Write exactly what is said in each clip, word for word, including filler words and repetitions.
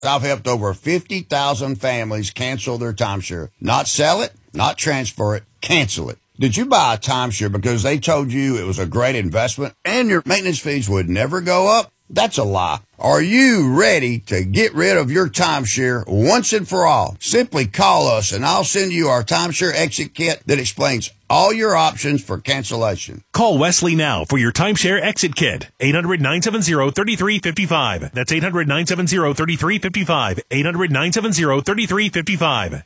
I've helped over fifty thousand families cancel their timeshare. Not sell it, not transfer it, cancel it. Did you buy a timeshare because they told you it was a great investment and your maintenance fees would never go up? That's a lie. Are you ready to get rid of your timeshare once and for all? Simply call us and I'll send you our timeshare exit kit that explains all your options for cancellation. Call Wesley now for your timeshare exit kit. eight hundred, nine seven zero, three three five five. That's eight hundred, nine seven zero, three three five five. eight hundred, nine seven zero, three three five five.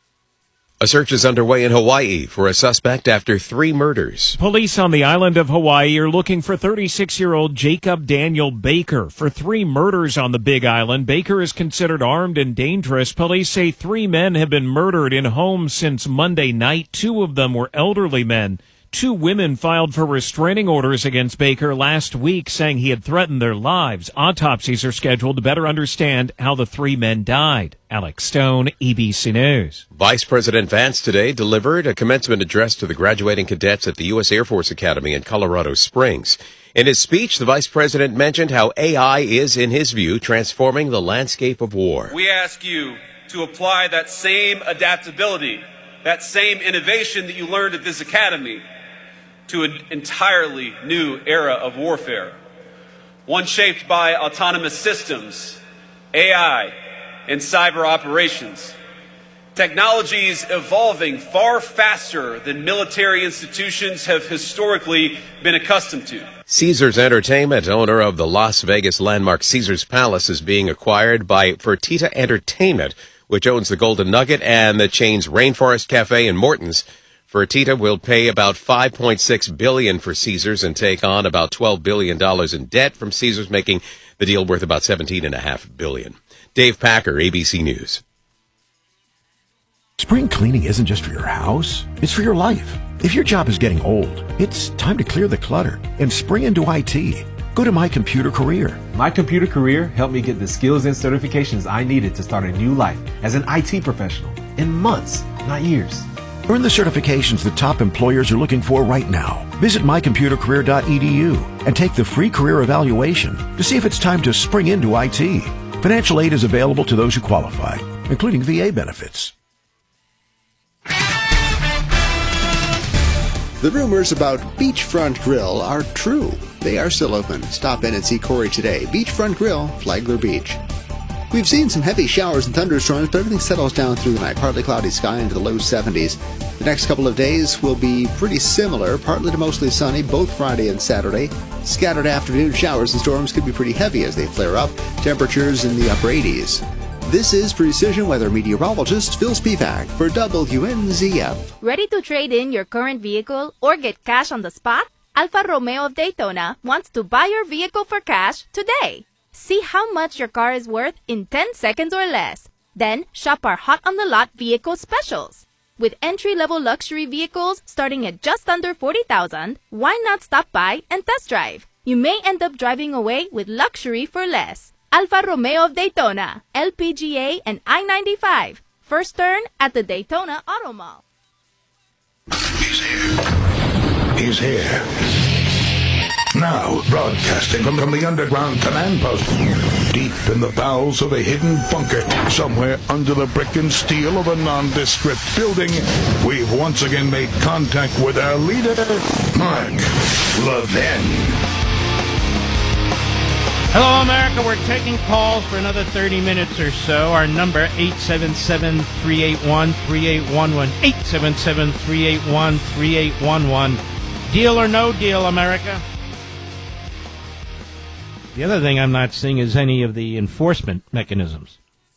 A search is underway in Hawaii for a suspect after three murders. Police on the island of Hawaii are looking for thirty-six-year-old Jacob Daniel Baker for three murders on the Big Island. Baker is considered armed and dangerous. Police say three men have been murdered in homes since Monday night. Two of them were elderly men. Two women filed for restraining orders against Baker last week, saying he had threatened their lives. Autopsies are scheduled to better understand how the three men died. Alex Stone, E B C News. Vice President Vance today delivered a commencement address to the graduating cadets at the U S Air Force Academy in Colorado Springs. In his speech, the Vice President mentioned how A I is, in his view, transforming the landscape of war. We ask you to apply that same adaptability, that same innovation that you learned at this academy, to an entirely new era of warfare, one shaped by autonomous systems, A I, and cyber operations. Technologies evolving far faster than military institutions have historically been accustomed to. Caesars Entertainment, owner of the Las Vegas landmark Caesars Palace, is being acquired by Fertitta Entertainment, which owns the Golden Nugget and the chain's Rainforest Cafe in Morton's. Fertitta will pay about five point six billion dollars for Caesars and take on about twelve billion dollars in debt from Caesars, making the deal worth about seventeen point five billion dollars. Dave Packer, A B C News. Spring cleaning isn't just for your house, it's for your life. If your job is getting old, it's time to clear the clutter and spring into I T. Go to My Computer Career. My Computer Career helped me get the skills and certifications I needed to start a new life as an I T professional in months, not years. Earn the certifications the top employers are looking for right now. Visit my computer career dot e d u and take the free career evaluation to see if it's time to spring into I T. Financial aid is available to those who qualify, including V A benefits. The rumors about Beachfront Grill are true. They are still open. Stop in and see Corey today. Beachfront Grill, Flagler Beach. We've seen some heavy showers and thunderstorms, but everything settles down through the night. Partly cloudy sky into the low seventies. The next couple of days will be pretty similar, partly to mostly sunny, both Friday and Saturday. Scattered afternoon showers and storms could be pretty heavy as they flare up. Temperatures in the upper eighties. This is Precision Weather meteorologist Phil Spivak for W N Z F. Ready to trade in your current vehicle or get cash on the spot? Alfa Romeo of Daytona wants to buy your vehicle for cash today. See how much your car is worth in ten seconds or less. Then shop our Hot on the Lot vehicle specials. With entry-level luxury vehicles starting at just under forty thousand dollars, why not stop by and test drive? You may end up driving away with luxury for less. Alfa Romeo of Daytona, L P G A and I ninety-five. First turn at the Daytona Auto Mall. He's here. He's here. Now, broadcasting from, from the underground command post, deep in the bowels of a hidden bunker, somewhere under the brick and steel of a nondescript building, we've once again made contact with our leader, Mark Levin. Hello, America. We're taking calls for another thirty minutes or so. Our number, eight seven seven, three eight one, three eight one one. eight seven seven, three eight one, three eight one one. Deal or no deal, America? The other thing I'm not seeing is any of the enforcement mechanisms.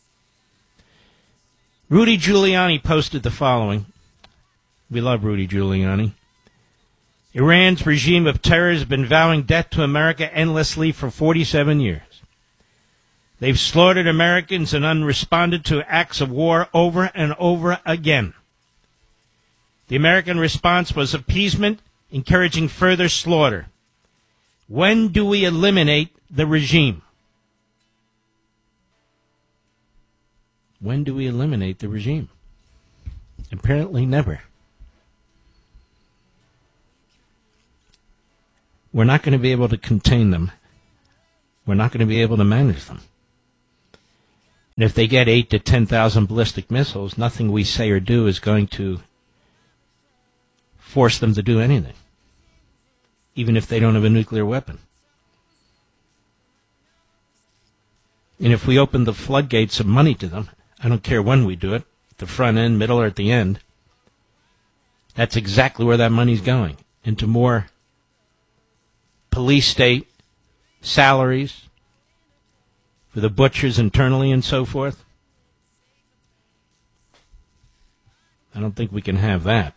Rudy Giuliani posted the following. We love Rudy Giuliani. Iran's regime of terror has been vowing death to America endlessly for forty-seven years. They've slaughtered Americans and unresponded to acts of war over and over again. The American response was appeasement, encouraging further slaughter. When do we eliminate the regime? When do we eliminate the regime? Apparently never. We're not going to be able to contain them. We're not going to be able to manage them. And if they get eight to ten thousand ballistic missiles, nothing we say or do is going to force them to do anything, even if they don't have a nuclear weapon. And if we open the floodgates of money to them, I don't care when we do it, at the front end, middle, or at the end, that's exactly where that money's going, into more police state salaries for the butchers internally and so forth. I don't think we can have that.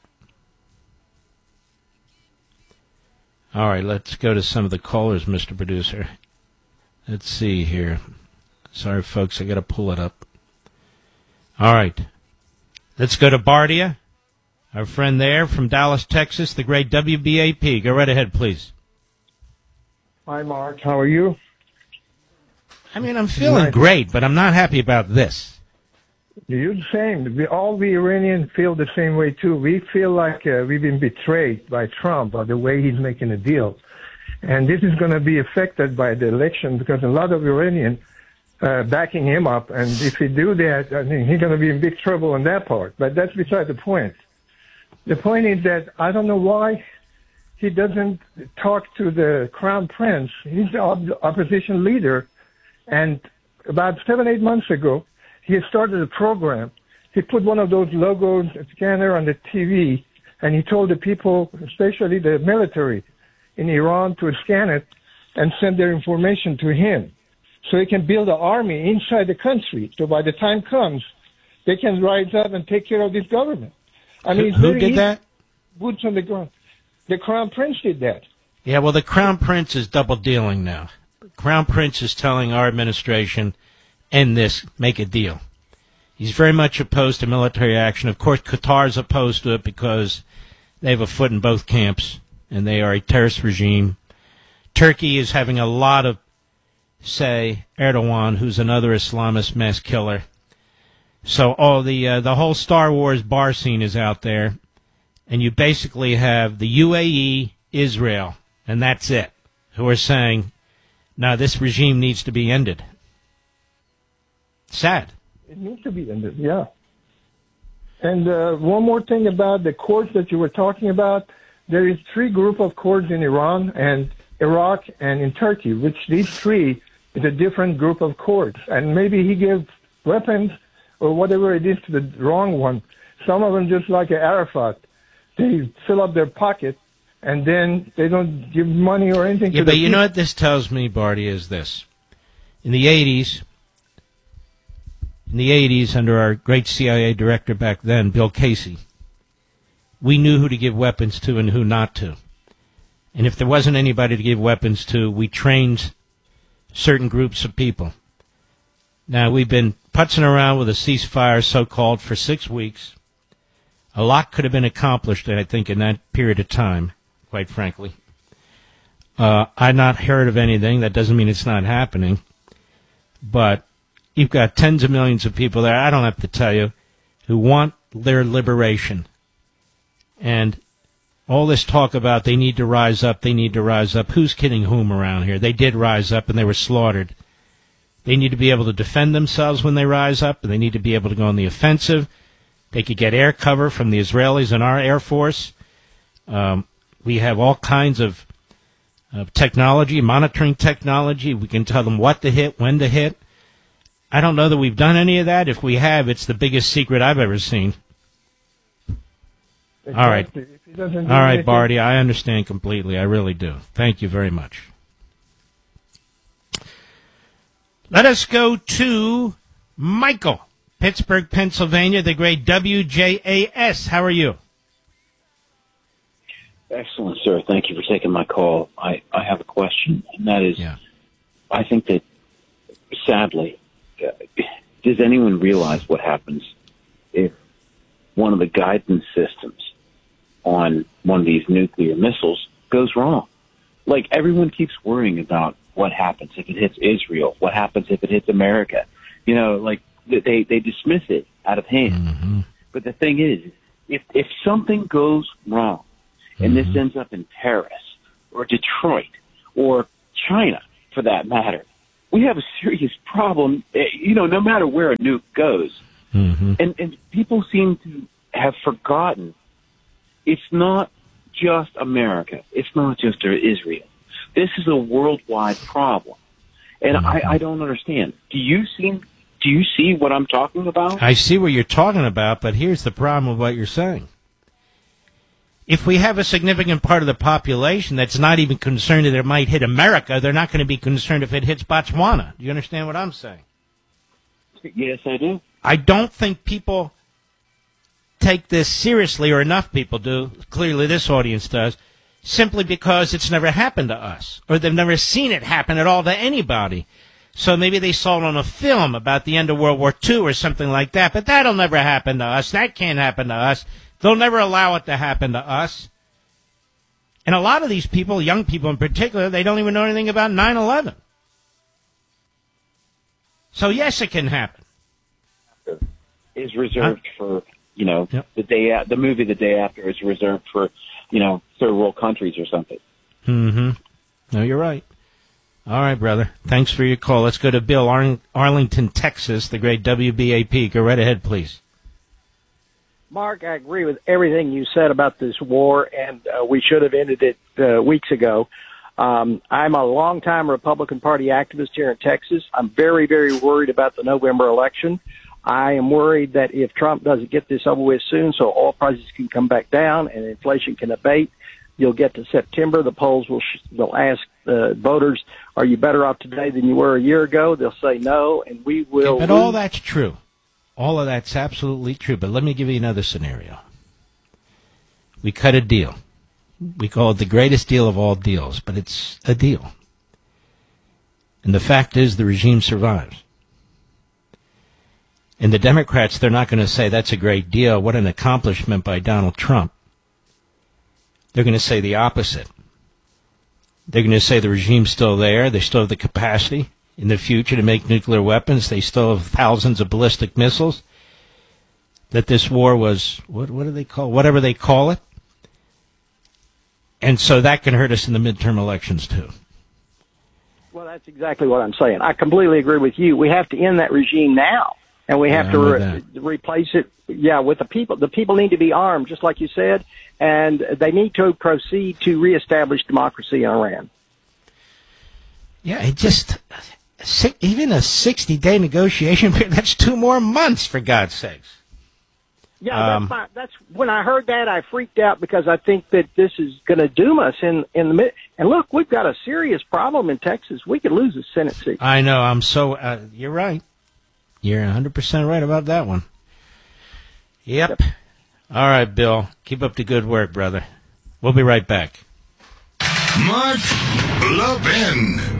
All right, let's go to some of the callers, Mister Producer. Let's see here. Sorry, folks, I got to pull it up. All right. Let's go to Bardia, our friend there from Dallas, Texas, the great W B A P. Go right ahead, please. Hi, Mark. How are you? I mean, I'm feeling great, but I'm not happy about this. You're the same. We, all the Iranians feel the same way, too. We feel like uh, we've been betrayed by Trump by the way he's making a deal. And this is going to be affected by the election because a lot of Iranians uh, backing him up. And if he do that, I mean, he's going to be in big trouble on that part. But that's beside the point. The point is that I don't know why he doesn't talk to the Crown Prince. He's the op- opposition leader. And about seven, eight months ago, he started a program. He put one of those logos, a scanner on the T V, and he told the people, especially the military in Iran, to scan it and send their information to him so he can build an army inside the country. So by the time comes, they can rise up and take care of this government. I mean, who, who did that? Boots on the ground. The Crown Prince did that. Yeah, well, the Crown Prince is double dealing now. The Crown Prince is telling our administration, end this, make a deal. He's very much opposed to military action. Of course, Qatar's opposed to it because they have a foot in both camps, and they are a terrorist regime. Turkey is having a lot of say, Erdogan, who's another Islamist mass killer. So all the uh, the whole Star Wars bar scene is out there, and you basically have the U A E, Israel, and that's it, who are saying, no, this regime needs to be ended. Sad. It needs to be ended, yeah. And uh, one more thing about the courts that you were talking about. There is three group of courts in Iran and Iraq and in Turkey, which these three is a different group of courts. And maybe he gave weapons or whatever it is to the wrong one. Some of them just like Arafat. They fill up their pocket and then they don't give money or anything yeah, to the the Yeah, but you people. know what this tells me, Barty, is this. In the eighties, in the eighties, under our great C I A director back then, Bill Casey, we knew who to give weapons to and who not to. And if there wasn't anybody to give weapons to, we trained certain groups of people. Now, we've been putzing around with a ceasefire, so-called, for six weeks. A lot could have been accomplished, I think, in that period of time, quite frankly. Uh, I've not heard of anything. That doesn't mean it's not happening. But you've got tens of millions of people there, I don't have to tell you, who want their liberation. And all this talk about they need to rise up, they need to rise up. Who's kidding whom around here? They did rise up and they were slaughtered. They need to be able to defend themselves when they rise up, and they need to be able to go on the offensive. They could get air cover from the Israelis and our Air Force. Um, we have all kinds of uh, technology, monitoring technology. We can tell them what to hit, when to hit. I don't know that we've done any of that. If we have, it's the biggest secret I've ever seen. All right. If he doesn't All do right, anything- Barty, I understand completely. I really do. Thank you very much. Let us go to Michael, Pittsburgh, Pennsylvania, the great W J A S. How are you? Excellent, sir. Thank you for taking my call. I, I have a question, and that is, I think that, sadly, uh, does anyone realize what happens if one of the guidance systems on one of these nuclear missiles goes wrong? Like, everyone keeps worrying about what happens if it hits Israel, what happens if it hits America. You know, like, they, they dismiss it out of hand. Mm-hmm. But the thing is, if, if something goes wrong, and this ends up in Paris or Detroit or China, for that matter, we have a serious problem, you know, no matter where a nuke goes. Mm-hmm. And, and people seem to have forgotten it's not just America. It's not just Israel. This is a worldwide problem. And mm-hmm. I, I don't understand. Do you see, do you see what I'm talking about? I see what you're talking about, but here's the problem with what you're saying. If we have a significant part of the population that's not even concerned that it might hit America, they're not going to be concerned if it hits Botswana. Do you understand what I'm saying? Yes, I do. I don't think people take this seriously, or enough people do. Clearly this audience does, simply because it's never happened to us, or they've never seen it happen at all to anybody. So maybe they saw it on a film about the end of World War Two or something like that, but that'll never happen to us. That can't happen to us. They'll never allow it to happen to us. And a lot of these people, young people in particular, they don't even know anything about nine eleven. So yes, it can happen. Is reserved huh? for, you know, yep. the day a- the movie the day after is reserved for, you know, third world countries or something. Mm-hmm. No, you're right. All right, brother. Thanks for your call. Let's go to Bill, Ar- Arlington, Texas, the great W B A P. Go right ahead, please. Mark, I agree with everything you said about this war, and uh, we should have ended it uh, weeks ago. Um, I'm a longtime Republican Party activist here in Texas. I'm very, very worried about the November election. I am worried that if Trump doesn't get this over with soon so oil prices can come back down and inflation can abate, you'll get to September. The polls will sh- will ask uh, voters, are you better off today than you were a year ago? They'll say no, and we will Okay, but lose. all that's true. All of that's absolutely true. But let me give you another scenario. We cut a deal. We call it the greatest deal of all deals, but it's a deal. And the fact is the regime survives. And the Democrats, they're not going to say that's a great deal. What an accomplishment by Donald Trump. They're going to say the opposite. They're going to say the regime's still there. They still have the capacity in the future to make nuclear weapons. They still have thousands of ballistic missiles. That this war was, what, what do they call, whatever they call it. And so that can hurt us in the midterm elections, too. Well, that's exactly what I'm saying. I completely agree with you. We have to end that regime now, and we have Yeah, to I'm re- replace it, yeah, with the people. The people need to be armed, just like you said, and they need to proceed to reestablish democracy in Iran. Yeah, it just, even a sixty-day negotiation period, that's two more months, for God's sakes. Yeah, Um, that's my, that's when I heard that, I freaked out because I think that this is going to doom us in in the mid. And look, we've got a serious problem in Texas. We could lose a Senate seat. I know, I'm so, uh, you're right. You're one hundred percent right about that one. Yep. yep. All right, Bill. Keep up the good work, brother. We'll be right back. Mark Levin.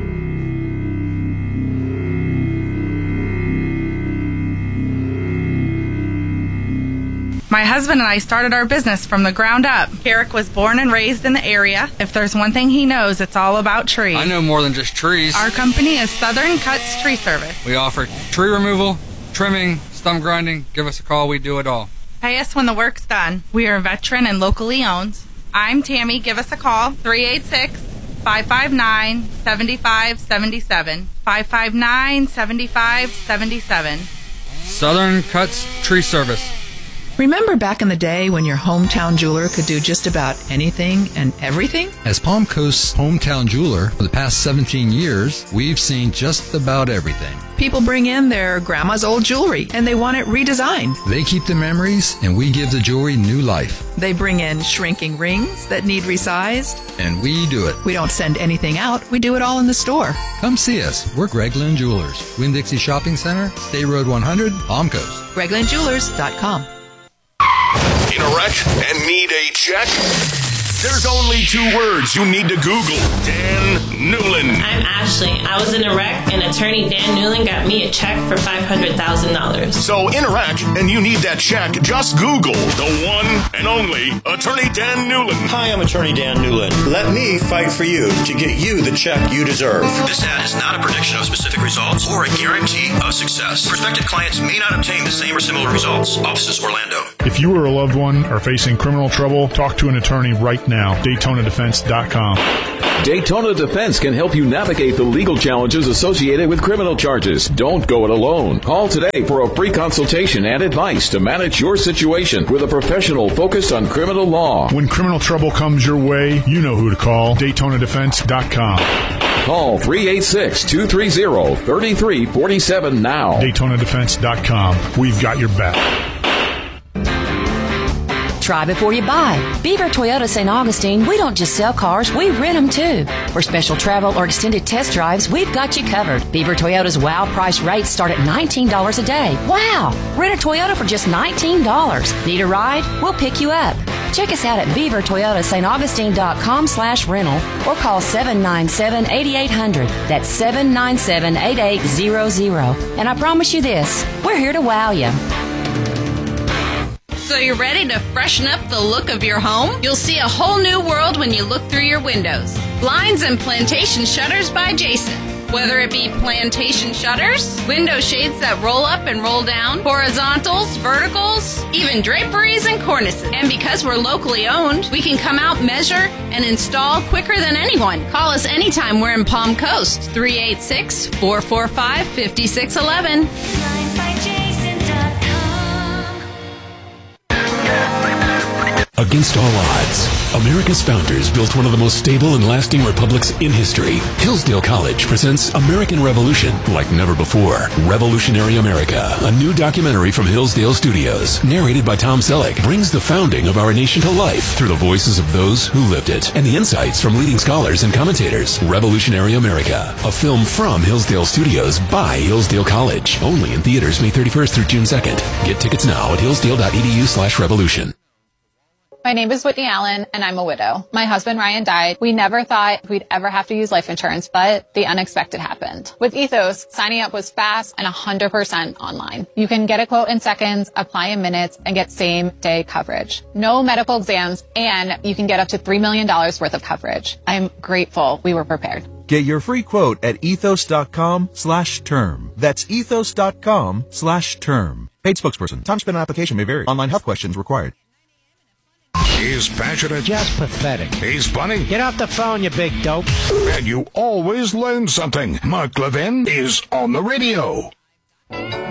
My husband and I started our business from the ground up. Eric was born and raised in the area. If there's one thing he knows, it's all about trees. I know more than just trees. Our company is Southern Cuts Tree Service. We offer tree removal, trimming, stump grinding. Give us a call. We do it all. Pay us when the work's done. We are veteran and locally owned. I'm Tammy. Give us a call. three eight six, five five nine, seven five seven seven. five five nine, seven five seven seven. Southern Cuts Tree Service. Remember back in the day when your hometown jeweler could do just about anything and everything? As Palm Coast's hometown jeweler for the past seventeen years, we've seen just about everything. People bring in their grandma's old jewelry and they want it redesigned. They keep the memories and we give the jewelry new life. They bring in shrinking rings that need resized. And we do it. We don't send anything out. We do it all in the store. Come see us. We're Greg Lynn Jewelers. Winn-Dixie Shopping Center, State Road one hundred, Palm Coast. Greg Lynn Jewelers dot com. In a wreck and need a check? There's only two words you need to Google. Dan Newlin. I'm Ashley. I was in a wreck, and attorney Dan Newlin got me a check for five hundred thousand dollars. So in a wreck and you need that check, just Google the one and only attorney Dan Newlin. Hi, I'm attorney Dan Newlin. Let me fight for you to get you the check you deserve. This ad is not a prediction of specific results or a guarantee of success. Prospective clients may not obtain the same or similar results. Offices Orlando. If you or a loved one are facing criminal trouble, talk to an attorney right now. now. Daytona Defense dot com. Daytona Defense can help you navigate the legal challenges associated with criminal charges. Don't go it alone. Call today for a free consultation and advice to manage your situation with a professional focused on criminal law. When criminal trouble comes your way, you know who to call. Daytona Defense dot com. Call three eight six, two three zero, three three four seven now. Daytona Defense dot com. We've got your back. Try before you buy. Beaver Toyota Saint Augustine, we don't just sell cars, we rent them too. For special travel or extended test drives, we've got you covered. Beaver Toyota's wow price rates start at nineteen dollars a day. Wow! Rent a Toyota for just nineteen dollars. Need a ride? We'll pick you up. Check us out at beaver toyota saint augustine dot com slash rental or call seven nine seven, eight eight hundred. That's seven nine seven, eight eight hundred. And I promise you this, we're here to wow you. So you're ready to freshen up the look of your home? You'll see a whole new world when you look through your windows. Blinds and Plantation Shutters by Jason. Whether it be plantation shutters, window shades that roll up and roll down, horizontals, verticals, even draperies and cornices. And because we're locally owned, we can come out, measure, and install quicker than anyone. Call us anytime we're in Palm Coast. three eight six, four four five, five six one one. Against all odds, America's founders built one of the most stable and lasting republics in history. Hillsdale College presents American Revolution like never before. Revolutionary America, a new documentary from Hillsdale Studios, narrated by Tom Selleck, brings the founding of our nation to life through the voices of those who lived it and the insights from leading scholars and commentators. Revolutionary America, a film from Hillsdale Studios by Hillsdale College. Only in theaters May thirty-first through June second. Get tickets now at hillsdale.edu slash revolution. My name is Whitney Allen, and I'm a widow. My husband, Ryan, died. We never thought we'd ever have to use life insurance, but the unexpected happened. With Ethos, signing up was fast and one hundred percent online. You can get a quote in seconds, apply in minutes, and get same-day coverage. No medical exams, and you can get up to three million dollars worth of coverage. I'm grateful we were prepared. Get your free quote at ethos.com slash term. That's ethos.com slash term. Paid spokesperson. Time spent on application may vary. Online health questions required. He's passionate. Just pathetic. He's funny. Get off the phone, you big dope. And you always learn something. Mark Levin is on the radio.